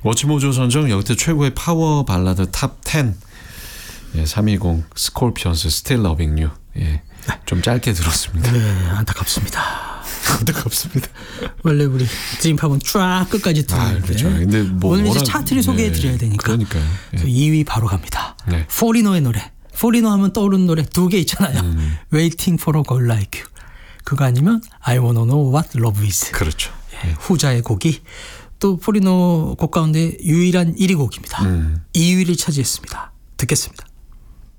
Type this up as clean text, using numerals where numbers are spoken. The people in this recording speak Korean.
워치모조 선정 역대 최고의 파워 발라드 탑 10. 예, 320 스콜피언스 Still Loving You. 예, 좀 짧게 들었습니다. 네, 안타깝습니다. 안타깝습니다. 원래 우리 드림팝은 쫙 끝까지 들었는데 그렇죠. 근데 뭐 오늘 이제 차트를 소개해드려야 되니까 그러니까요. 예. 2위 바로 갑니다. 네. 포리노의 노래. 포리노 하면 떠오르는 노래 2개 있잖아요. Waiting for a girl like you. 그거 아니면 I wanna know what love is. 그렇죠. 예, 후자의 곡이 또 포리노 곡 가운데 유일한 1위 곡입니다. 2위를 차지했습니다. 듣겠습니다.